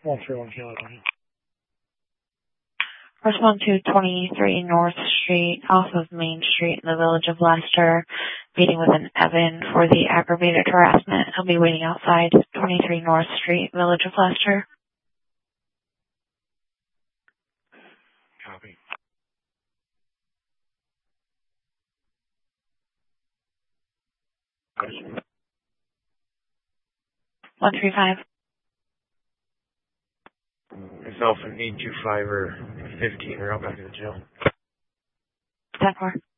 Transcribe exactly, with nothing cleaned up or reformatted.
one three one Kilo. Respond to twenty-three North Street off of Main Street in the village of Leicester. Meeting with an Evan for the aggravated harassment. I'll be waiting outside twenty-three North Street, village of Leicester. Copy. one three five. Myself and eight two five or fifteen are out back in the jail. ten four.